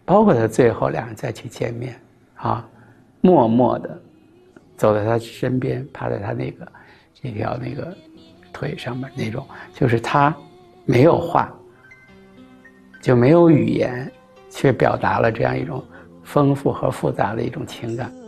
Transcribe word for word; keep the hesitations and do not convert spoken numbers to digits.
包括他最后两人再去见面，啊，默默的走在他身边，趴在他那个这条那个腿上面那种，就是他没有话，就没有语言，却表达了这样一种丰富和复杂的一种情感。